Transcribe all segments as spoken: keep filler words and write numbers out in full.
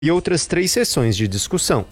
e outras três sessões de discussão.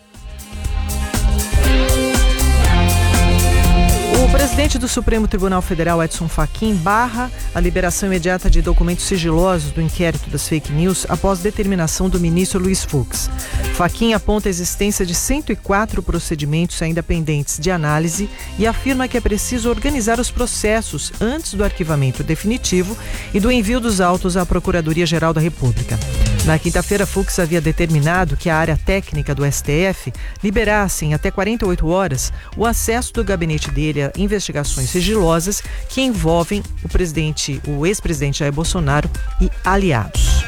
O presidente do Supremo Tribunal Federal, Edson Fachin, barra a liberação imediata de documentos sigilosos do inquérito das fake news após determinação do ministro Luiz Fux. Fachin aponta a existência de cento e quatro procedimentos ainda pendentes de análise e afirma que é preciso organizar os processos antes do arquivamento definitivo e do envio dos autos à Procuradoria-Geral da República. Na quinta-feira, Fux havia determinado que a área técnica do S T F liberasse em até quarenta e oito horas o acesso do gabinete dele a investigações sigilosas que envolvem o presidente, o ex-presidente Jair Bolsonaro e aliados.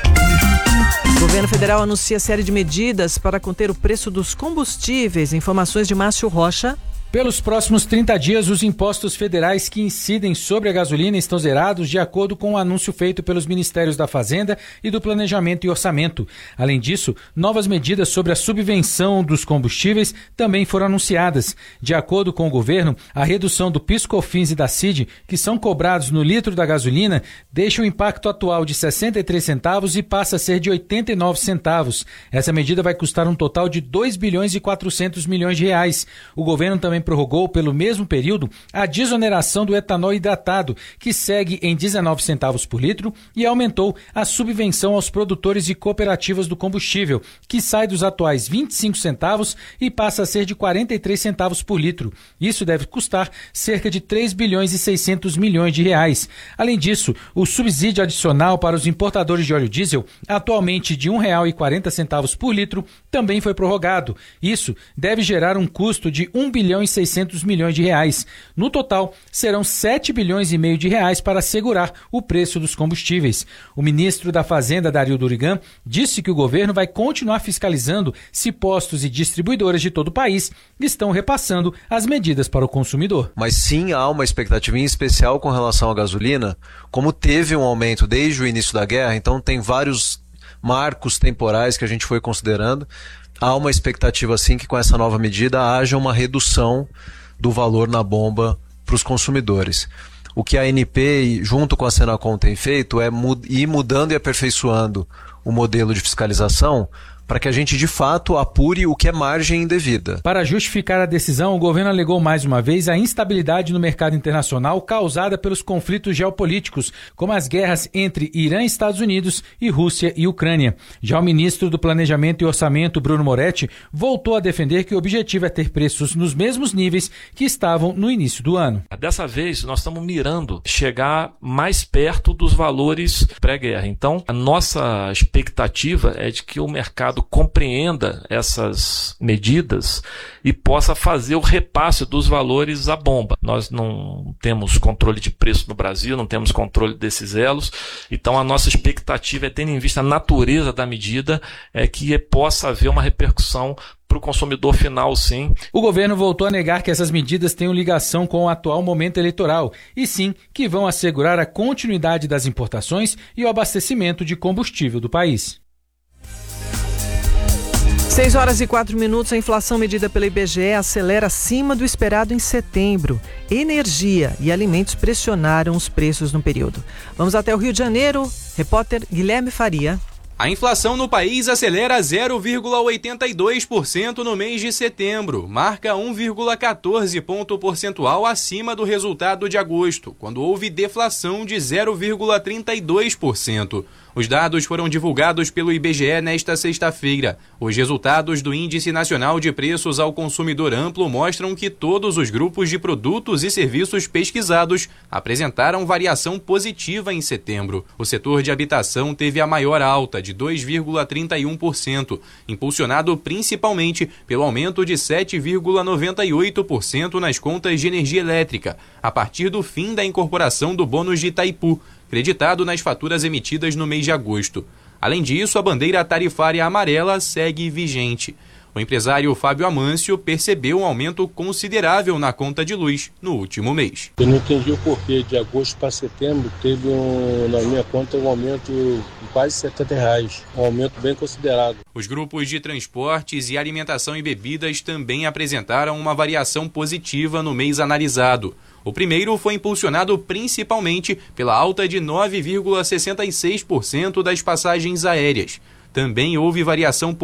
O governo federal anuncia série de medidas para conter o preço dos combustíveis. Informações de Márcio Rocha. Pelos próximos trinta dias, os impostos federais que incidem sobre a gasolina estão zerados de acordo com o anúncio feito pelos Ministérios da Fazenda e do Planejamento e Orçamento. Além disso, novas medidas sobre a subvenção dos combustíveis também foram anunciadas. De acordo com o governo, a redução do PIS/COFINS e da C I D, que são cobrados no litro da gasolina, deixa o impacto atual de sessenta e três centavos e passa a ser de oitenta e nove centavos. Essa medida vai custar um total de dois bilhões e quatrocentos milhões de reais. O governo também prorrogou pelo mesmo período a desoneração do etanol hidratado, que segue em dezenove centavos por litro, e aumentou a subvenção aos produtores e cooperativas do combustível, que sai dos atuais vinte e cinco centavos e passa a ser de quarenta e três centavos por litro. Isso deve custar cerca de três bilhões e seiscentos milhões de reais. Além disso, o subsídio adicional para os importadores de óleo diesel, atualmente de um real e quarenta centavos por litro, também foi prorrogado. Isso deve gerar um custo de um bilhão e seiscentos milhões de reais. No total, serão sete bilhões e meio de reais para assegurar o preço dos combustíveis. O ministro da Fazenda, Dario Durigan, disse que o governo vai continuar fiscalizando se postos e distribuidoras de todo o país estão repassando as medidas para o consumidor. Mas sim, há uma expectativa em especial com relação à gasolina, como teve um aumento desde o início da guerra, então tem vários marcos temporais que a gente foi considerando. Há uma expectativa, sim, que com essa nova medida haja uma redução do valor na bomba para os consumidores. O que a A N P, junto com a Senacom, tem feito é ir mudando e aperfeiçoando o modelo de fiscalização para que a gente, de fato, apure o que é margem indevida. Para justificar a decisão, o governo alegou mais uma vez a instabilidade no mercado internacional causada pelos conflitos geopolíticos, como as guerras entre Irã e Estados Unidos e Rússia e Ucrânia. Já o ministro do Planejamento e Orçamento, Bruno Moretti, voltou a defender que o objetivo é ter preços nos mesmos níveis que estavam no início do ano. Dessa vez, nós estamos mirando chegar mais perto dos valores pré-guerra. Então, a nossa expectativa é de que o mercado compreenda essas medidas e possa fazer o repasse dos valores à bomba. Nós não temos controle de preço no Brasil, não temos controle desses elos, então a nossa expectativa é, tendo em vista a natureza da medida, é que possa haver uma repercussão para o consumidor final, sim. O governo voltou a negar que essas medidas tenham ligação com o atual momento eleitoral, e sim que vão assegurar a continuidade das importações e o abastecimento de combustível do país. seis horas e quatro minutos, a inflação medida pela I B G E acelera acima do esperado em setembro. Energia e alimentos pressionaram os preços no período. Vamos até o Rio de Janeiro, repórter Guilherme Faria. A inflação no país acelera zero vírgula oitenta e dois por cento no mês de setembro, marca um vírgula quatorze ponto percentual acima do resultado de agosto, quando houve deflação de zero vírgula trinta e dois por cento. Os dados foram divulgados pelo I B G E nesta sexta-feira. Os resultados do Índice Nacional de Preços ao Consumidor Amplo mostram que todos os grupos de produtos e serviços pesquisados apresentaram variação positiva em setembro. O setor de habitação teve a maior alta, de dois vírgula trinta e um por cento, impulsionado principalmente pelo aumento de sete vírgula noventa e oito por cento nas contas de energia elétrica, a partir do fim da incorporação do bônus de Itaipu, creditado nas faturas emitidas no mês de agosto. Além disso, a bandeira tarifária amarela segue vigente. O empresário Fábio Amâncio percebeu um aumento considerável na conta de luz no último mês. Eu não entendi o porquê. De agosto para setembro teve um, na minha conta um aumento de quase setenta reais, um aumento bem considerável. Os grupos de transportes e alimentação e bebidas também apresentaram uma variação positiva no mês analisado. O primeiro foi impulsionado principalmente pela alta de nove vírgula sessenta e seis por cento das passagens aéreas. Também houve variação